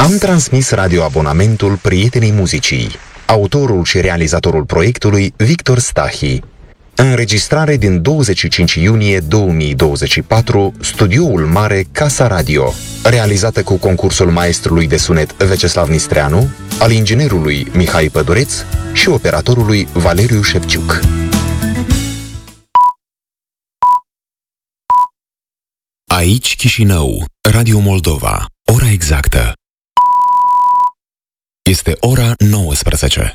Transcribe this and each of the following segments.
Am transmis radioabonamentul Prietenii Muzicii. Autorul și realizatorul proiectului Victor Stahi. Înregistrare din 25 iunie 2024, Studioul Mare Casa Radio. Realizată cu concursul maestrului de sunet Veceslav Nistreanu, al inginerului Mihai Pădureț și operatorului Valeriu Șepciuc. Aici Chișinău, Radio Moldova. Ora exactă este ora 19.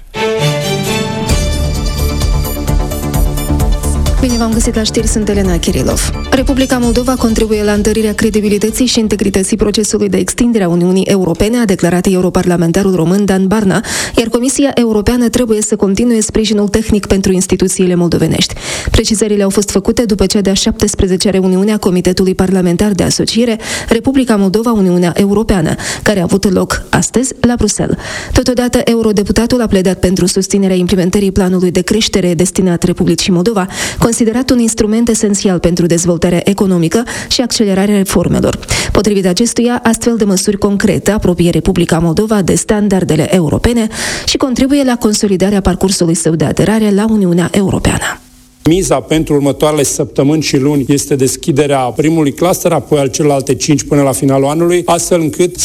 Bine v-am găsit la știri, sunt Elena Kirilov. Republica Moldova contribuie la întărirea credibilității și integrității procesului de extindere a Uniunii Europene, a declarat europarlamentarul român Dan Barna, iar Comisia Europeană trebuie să continue sprijinul tehnic pentru instituțiile moldovenești. Precizările au fost făcute după cea de-a 17-a reuniune a Comitetului Parlamentar de Asociere Republica Moldova-Uniunea Europeană, care a avut loc astăzi la Bruxelles. Totodată, eurodeputatul a pledat pentru susținerea implementării planului de creștere destinat Republicii Moldova, considerat un instrument esențial pentru dezvoltarea economică și accelerarea reformelor. Potrivit acestuia, astfel de măsuri concrete apropie Republica Moldova de standardele europene și contribuie la consolidarea parcursului său de aderare la Uniunea Europeană. Miza pentru următoarele săptămâni și luni este deschiderea primului cluster, apoi al celelalte 5 până la finalul anului, astfel încât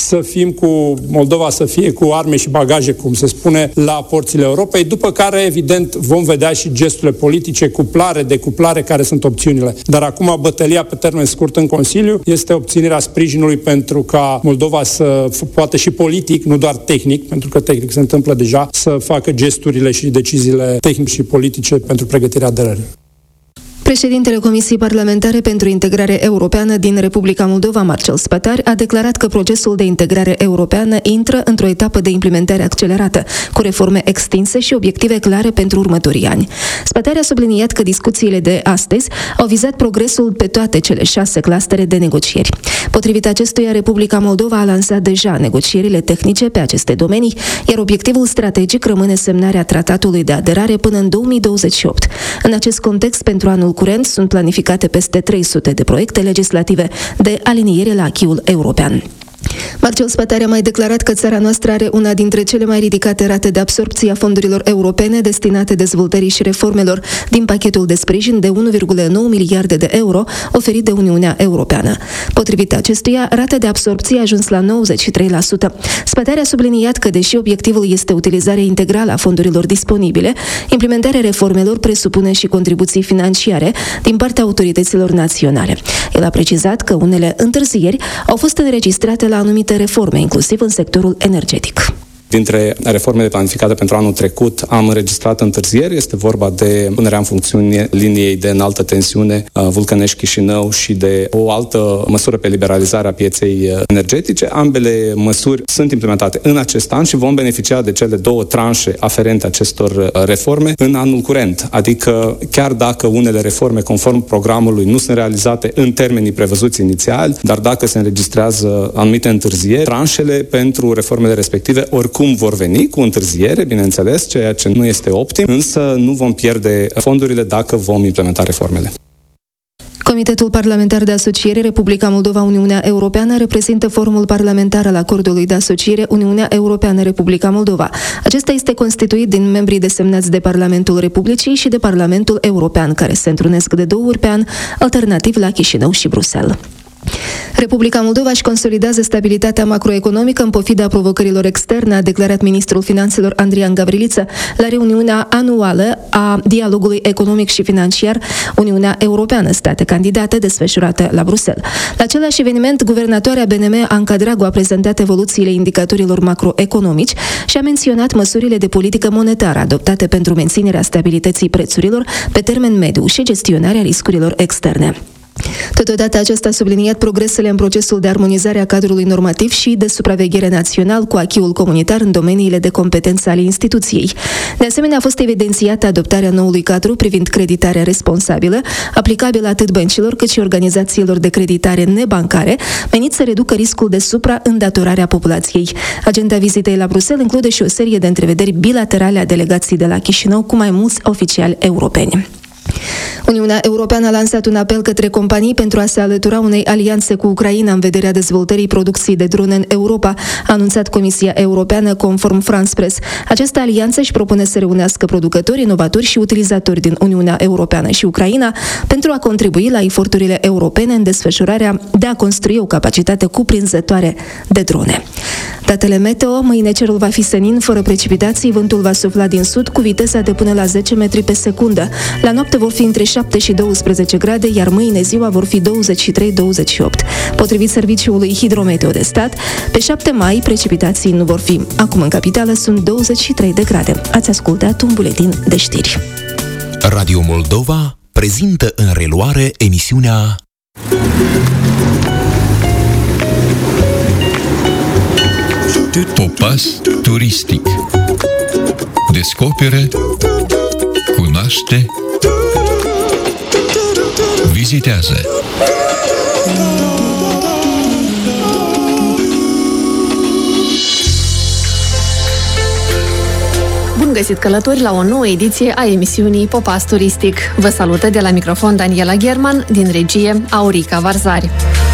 Moldova să fie cu arme și bagaje, cum se spune, la porțile Europei, după care, evident, vom vedea și gesturile politice, cuplare, decuplare, care sunt opțiunile. Dar acum bătălia pe termen scurt în Consiliu este obținerea sprijinului pentru ca Moldova să poată și politic, nu doar tehnic, pentru că tehnic se întâmplă deja, să facă gesturile și deciziile tehnice și politice pentru pregătirea aderării. Președintele Comisiei Parlamentare pentru Integrare Europeană din Republica Moldova, Marcel Spătar, a declarat că procesul de integrare europeană intră într-o etapă de implementare accelerată, cu reforme extinse și obiective clare pentru următorii ani. Spătar a subliniat că discuțiile de astăzi au vizat progresul pe toate cele 6 clustere de negocieri. Potrivit acestuia, Republica Moldova a lansat deja negocierile tehnice pe aceste domenii, iar obiectivul strategic rămâne semnarea tratatului de aderare până în 2028. În acest context, pentru anul curent sunt planificate peste 300 de proiecte legislative de aliniere la acquis-ul european. Marcel Spătar a mai declarat că țara noastră are una dintre cele mai ridicate rate de absorbție a fondurilor europene destinate dezvoltării și reformelor din pachetul de sprijin de 1,9 miliarde de euro oferit de Uniunea Europeană. Potrivit acestuia, rata de absorbție a ajuns la 93%. Spătar a subliniat că, deși obiectivul este utilizarea integrală a fondurilor disponibile, implementarea reformelor presupune și contribuții financiare din partea autorităților naționale. El a precizat că unele întârzieri au fost înregistrate la anumite reforme, inclusiv în sectorul energetic. Dintre reformele planificate pentru anul trecut am înregistrat întârzieri. Este vorba de punerea în funcțiune liniei de înaltă tensiune Vulcănești-Chișinău și de o altă măsură pe liberalizarea pieței energetice. Ambele măsuri sunt implementate în acest an și vom beneficia de cele 2 tranșe aferente acestor reforme în anul curent. Adică chiar dacă unele reforme conform programului nu sunt realizate în termenii prevăzuți inițial, dar dacă se înregistrează anumite întârzieri, tranșele pentru reformele respective oricum vor veni cu întârziere, bineînțeles, ceea ce nu este optim, însă nu vom pierde fondurile dacă vom implementa reformele. Comitetul Parlamentar de Asociere Republica Moldova-Uniunea Europeană reprezintă forumul parlamentar al acordului de asociere Uniunea Europeană-Republica Moldova. Acesta este constituit din membrii desemnați de Parlamentul Republicii și de Parlamentul European, care se întrunesc de 2 ori pe an, alternativ la Chișinău și Bruxelles. Republica Moldova își consolidează stabilitatea macroeconomică în pofida provocărilor externe, a declarat ministrul finanțelor Andrian Gavriliță la reuniunea anuală a dialogului economic și financiar Uniunea Europeană, state candidate, desfășurată la Bruxelles. La același eveniment, guvernatoarea BNM Anca Dragu a prezentat evoluțiile indicatorilor macroeconomici și a menționat măsurile de politică monetară adoptate pentru menținerea stabilității prețurilor pe termen mediu și gestionarea riscurilor externe. Totodată, acesta a subliniat progresele în procesul de armonizare a cadrului normativ și de supraveghere național cu acquis-ul comunitar în domeniile de competență ale instituției. De asemenea, a fost evidențiată adoptarea noului cadru privind creditarea responsabilă, aplicabil atât băncilor cât și organizațiilor de creditare nebancare, menit să reducă riscul de supraîndatorare a populației. Agenda vizitei la Bruxelles include și o serie de întrevederi bilaterale a delegației de la Chișinău cu mai mulți oficiali europeni. Uniunea Europeană a lansat un apel către companii pentru a se alătura unei alianțe cu Ucraina în vederea dezvoltării producției de drone în Europa, a anunțat Comisia Europeană conform France Press. Această alianță își propune să reunească producători, inovatori și utilizatori din Uniunea Europeană și Ucraina pentru a contribui la eforturile europene în desfășurarea de a construi o capacitate cuprinzătoare de drone. Datele meteo: mâine cerul va fi senin, fără precipitații, vântul va sufla din sud cu viteza de până la 10 metri pe secundă. La noapte vor fi între 7 și 12 grade, iar mâine ziua vor fi 23-28. Potrivit Serviciului Hidrometeo de Stat, pe 7 mai precipitații nu vor fi. Acum în capitală sunt 23 de grade. Ați ascultat un buletin de știri. Radio Moldova prezintă în reluare emisiunea Popas turistic. Descoperă, cunoaște, vizitează. Bun găsit, călători, la o nouă ediție a emisiunii Popas Turistic. Vă salută de la microfon Daniela German, din regie Aurica Varzari.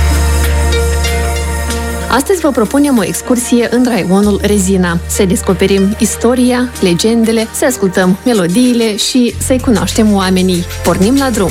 Astăzi vă propunem o excursie în raionul Rezina. Să descoperim istoria, legendele, să ascultăm melodiile și să-i cunoaștem oamenii. Pornim la drum!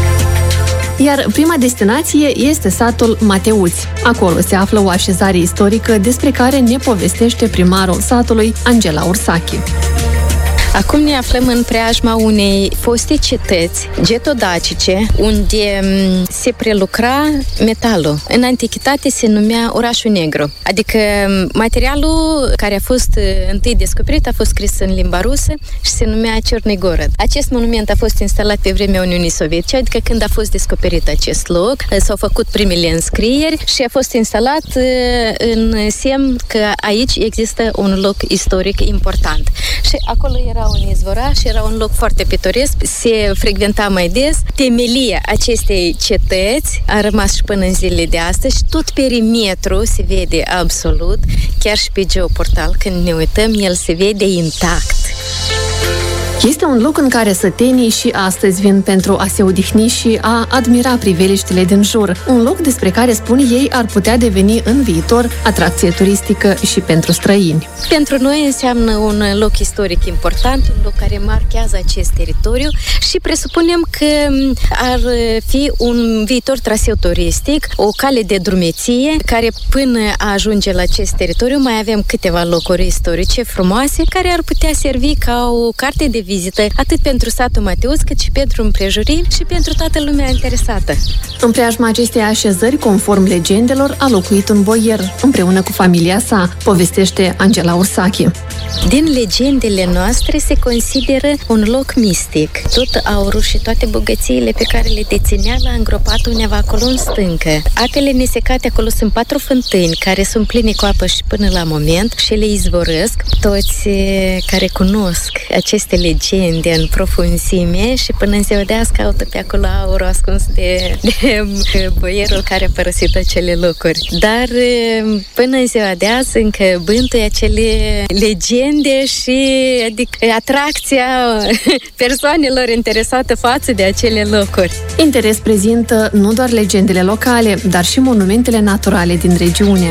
Iar prima destinație este satul Mateuți. Acolo se află o așezare istorică despre care ne povestește primarul satului, Angela Ursachi. Acum ne aflăm în preajma unei foste cetăți getodacice, unde se prelucra metalul. În antichitate se numea Orașul Negru. Adică materialul care a fost întâi descoperit a fost scris în limba rusă și se numea Черный город. Acest monument a fost instalat pe vremea Uniunii Sovietice, adică când a fost descoperit acest loc, s-au făcut primele înscrieri și a fost instalat în semn că aici există un loc istoric important. Și acolo era un izvoraș, era un loc foarte pitoresc, se frecventa mai des. Temelia acestei cetăți a rămas și până în zilele de astăzi și tot perimetrul se vede absolut, chiar și pe geoportal, când ne uităm, el se vede intact. Este un loc în care sătenii și astăzi vin pentru a se odihni și a admira priveliștile din jur. Un loc despre care, spun ei, ar putea deveni în viitor atracție turistică și pentru străini. Pentru noi înseamnă un loc istoric important, un loc care marchează acest teritoriu și presupunem că ar fi un viitor traseu turistic, o cale de drumeție, care până a ajunge la acest teritoriu mai avem câteva locuri istorice frumoase care ar putea servi ca o carte de vizită, atât pentru satul Mateuți, cât și pentru împrejurim și pentru toată lumea interesată. În preajma acestei așezări, conform legendelor, a locuit un boier, împreună cu familia sa, povestește Angela Ursachi. Din legendele noastre se consideră un loc mistic. Tot aurul și toate bogățiile pe care le deținea l-a îngropat undeva acolo în stâncă. Apele nesecate acolo sunt 4 fântâni care sunt pline cu apă și până la moment și le izvorăsc. Toți care cunosc aceste legende în profunzime și până în ziua de azi caută pe acolo aurul ascuns de boierul care a părăsit acele locuri. Dar până în ziua de azi încă bântuie acele legende și adică atracția persoanelor interesate față de acele locuri. Interes prezintă nu doar legendele locale, dar și monumentele naturale din regiune.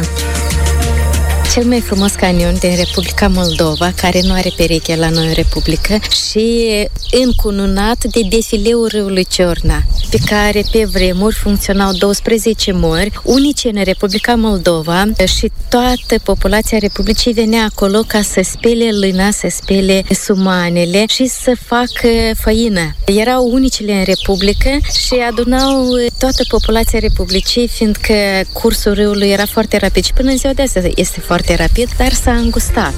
Cel mai frumos canion din Republica Moldova, care nu are pereche la noi în Republică, și încununat de defileul râului Ciorna, pe care pe vremuri funcționau 12 mări, unice în Republica Moldova, și toată populația Republicii venea acolo ca să spele lâna, să spele sumanele și să facă făină. Erau unicele în Republică și adunau toată populația Republicii, fiindcă cursul râului era foarte rapid și până în ziua de astăzi este foarte rapid, dar s-a îngustat.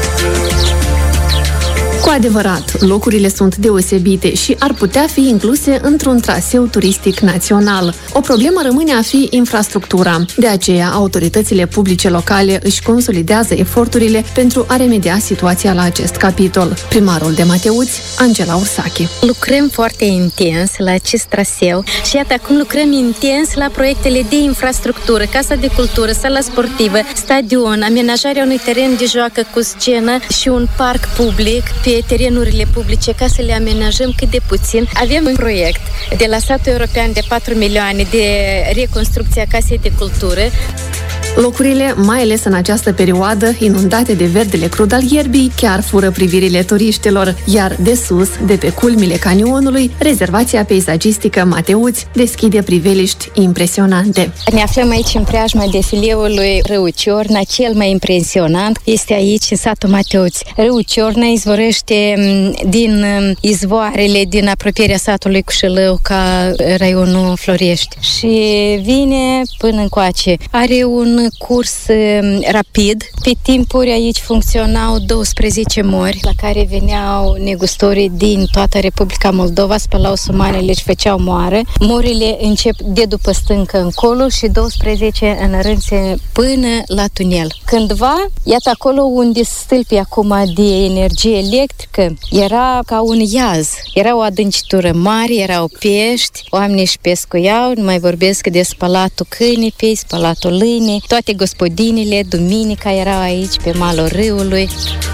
Cu adevărat, locurile sunt deosebite și ar putea fi incluse într-un traseu turistic național. O problemă rămâne a fi infrastructura. De aceea, autoritățile publice locale își consolidează eforturile pentru a remedia situația la acest capitol. Primarul de Mateuți, Angela Ursachi. Lucrăm foarte intens la acest traseu și iată, acum lucrăm intens la proiectele de infrastructură, casa de cultură, sala sportivă, stadion, amenajarea unui teren de joacă cu scenă și un parc public pe de terenurile publice ca să le amenajăm cât de puțin. Avem un proiect de la statul european de 4 milioane de reconstrucție a casei de cultură. Locurile, mai ales în această perioadă, inundate de verdele crud al ierbii, chiar fură privirile turiștilor, iar de sus, de pe culmile canionului, rezervația peisagistică Mateuți deschide priveliști impresionante. Ne aflăm aici în preajma defileului Râul Ciorna. Cel mai impresionant este aici, în satul Mateuți. Râul Ciorna izvorăște din izvoarele din apropierea satului Cușălău ca raionul Florești și vine până încoace. Are un curs rapid. Pe timpuri aici funcționau 12 mori la care veneau negustorii din toată Republica Moldova, spălau somanele și făceau moară. Morile încep de după stâncă încolo și 12 în rând până la tunel. Cândva, iată acolo unde stâlpii acum de energie electrică, era ca un iaz. Era o adâncitură mare, erau pești, oamenii își pescuiau, nu mai vorbesc de spălatul câinii, spălatul lăinii. Toate gospodinile, duminica, erau aici pe malul râului.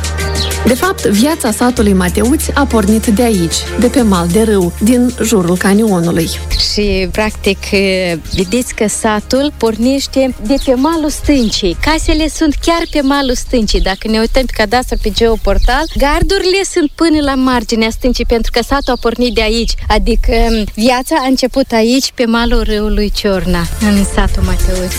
De fapt, viața satului Mateuți a pornit de aici, de pe mal de râu, din jurul canionului. Și, practic, vedeți că satul pornește de pe malul stâncii. Casele sunt chiar pe malul stâncii. Dacă ne uităm pe cadastru, pe geoportal, gardurile sunt până la marginea stâncii, pentru că satul a pornit de aici. Adică viața a început aici, pe malul râului Ciorna, în satul Mateuți.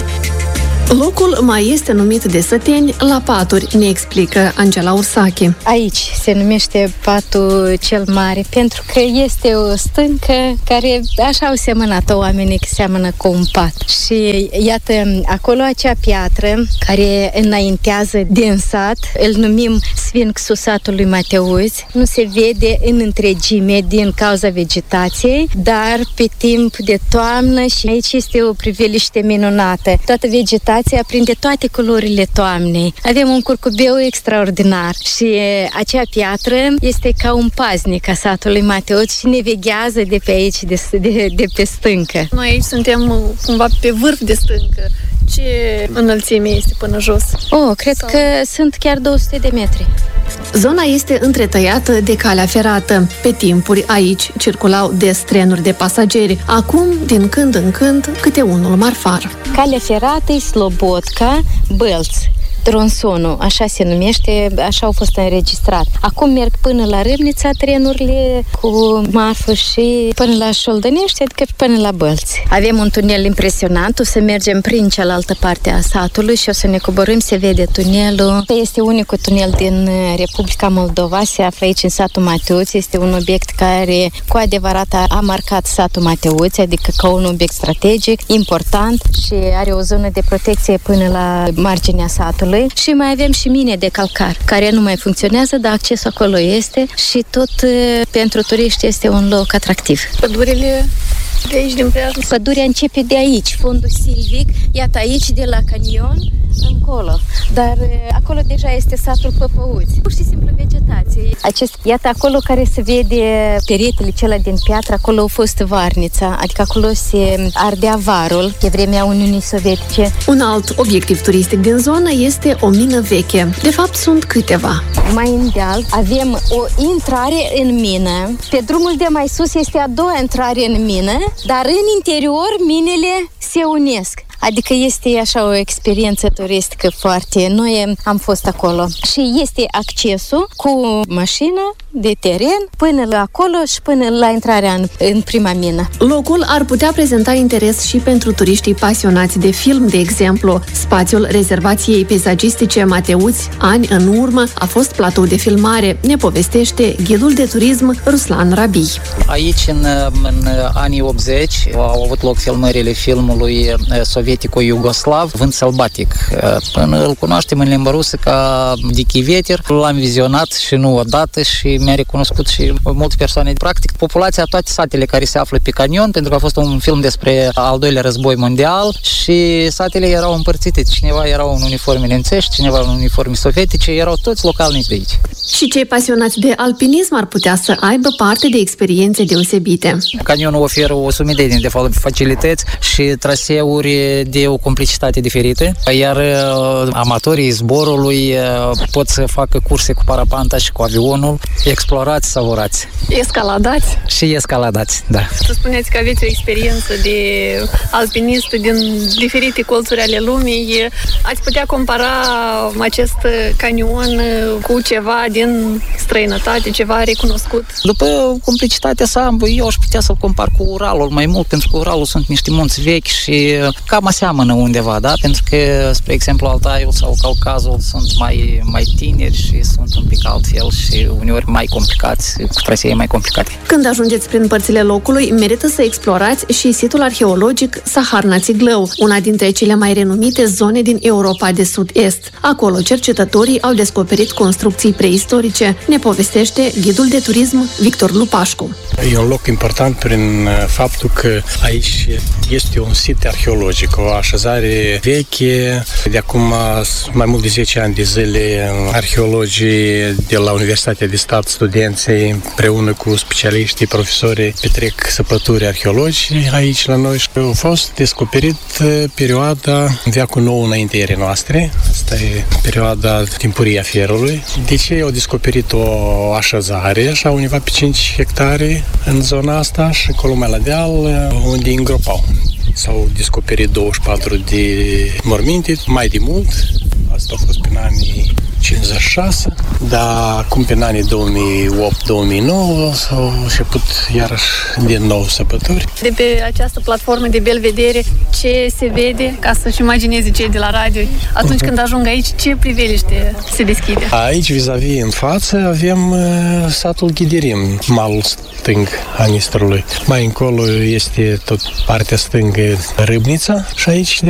Locul mai este numit de săteni la paturi, ne explică Angela Ursache. Aici se numește patul cel mare, pentru că este o stâncă care așa au semănat-o oamenii, că seamănă cu un pat. Și iată, acolo acea piatră care înaintează din sat, îl numim Sfinxul satului Mateuți. Nu se vede în întregime din cauza vegetației, dar pe timp de toamnă și aici este o priveliște minunată. Toată vegetația aprinde toate culorile toamnei. Avem un curcubeu extraordinar și acea piatră este ca un paznic a satului Mateuți și ne veghează de pe aici, de pe stâncă. Noi aici suntem cumva pe vârf de stâncă. Ce înălțime este până jos? Cred că sunt chiar 200 de metri. Zona este întretăiată de calea ferată. Pe timpuri aici circulau des trenuri de pasageri. Acum, din când în când, câte unul marfar. Calea ferată e Slobodka, Bălț. Tronsonul, așa se numește, așa au fost înregistrat. Acum merg până la Râmnița trenurile cu marfă și până la Șoldănești, adică până la Bălți. Avem un tunel impresionant, o să mergem prin cealaltă parte a satului și o să ne coborâm, se vede tunelul. Este unicul tunel din Republica Moldova, se află aici în satul Mateuți, este un obiect care cu adevărat a marcat satul Mateuți, adică ca un obiect strategic, important și are o zonă de protecție până la marginea satului. Și mai avem și mine de calcar, care nu mai funcționează, dar accesul acolo este și tot pentru turiști este un loc atractiv. Pădurile de aici din preajmă? Pădurea începe de aici, fondul silvic, iată aici de la canion încolo, dar acolo deja este satul Păpăuți. Pur și simplu vegetație. Iată acolo care se vede peretele acela din piatră, acolo a fost varnița, adică acolo se ardea varul pe vremea Uniunii Sovietice. Un alt obiectiv turistic din zonă este o mină veche. De fapt, sunt câteva. Mai în deal avem o intrare în mină. Pe drumul de mai sus este a doua intrare în mină, dar în interior minele se unesc. Adică este așa o experiență turistică foarte. Noi am fost acolo și este accesul cu mașină de teren până la acolo și până la intrarea în prima mină. Locul ar putea prezenta interes și pentru turiștii pasionați de film, de exemplu. Spațiul rezervației peisagistice Mateuți, ani în urmă, a fost platou de filmare, ne povestește ghidul de turism Ruslan Rabii. Aici, în anii 80, au avut loc filmările filmului sovietico-iugoslav Vânt sălbatic. Până îl cunoaștem în limba rusă ca Dichi Veter, l-am vizionat și nu odată și mi-a recunoscut și multe persoane. Practic, populația, toate satele care se află pe canion, pentru că a fost un film despre al doilea război mondial și satele erau împărțite. Cineva erau în uniforme nemțești, cineva în uniforme sovietice, erau toți localnici de aici. Și cei pasionați de alpinism ar putea să aibă parte de experiențe deosebite. Canionul oferă o sumedenie de facilități și traseuri de o complicitate diferită, iar amatorii zborului pot să facă curse cu parapanta și cu avionul. Explorați, savurați. Escaladați? Și escaladați, da. Să spuneți că aveți o experiență de alpinist din diferite colțuri ale lumii. Ați putea compara acest canion cu ceva din străinătate, ceva recunoscut? După complicitatea sa, eu aș putea să-l compar cu Uralul mai mult, pentru că Uralul sunt niște munți vechi și cam aseamănă undeva, da? Pentru că, spre exemplu, Altaiul sau Caucazul sunt mai tineri și sunt un pic altfel și uneori mai complicați, cu trasee mai complicate. Când ajungeți prin părțile locului, merită să explorați și situl arheologic Saharna-Țiglău, una dintre cele mai renumite zone din Europa de Sud-Est. Acolo cercetătorii au descoperit construcții preistorice, ne povestește ghidul de turism Victor Lupașcu. E un loc important prin faptul că aici este un sit arheologic, o așezare veche. De acum mai mult de 10 ani de zile, arheologii de la Universitatea de Stat, studenții, împreună cu specialiștii, profesorii, petrec săpături arheologice aici la noi și a fost descoperit perioada veacul nou înaintea erei noastre. Asta e perioada timpurie a Fierului. De ce au descoperit o așezare, așa undeva pe 5 hectare în zona asta și acolo mai la deal, unde îngropau. S-au descoperit 24 de morminte, mai de mult. Asta a fost prin anii 56, dar acum prin anii 2008-2009 s-au început iarăși din nou săpături. De pe această platformă de belvedere, ce se vede, ca să-și imagineze cei de la radio, atunci când ajung aici, ce priveliște se deschide? Aici, vis-a-vis, în față, avem satul Ghidirim, malul stâng a Nistrului. Mai încolo este tot partea stângă Râbnița și aici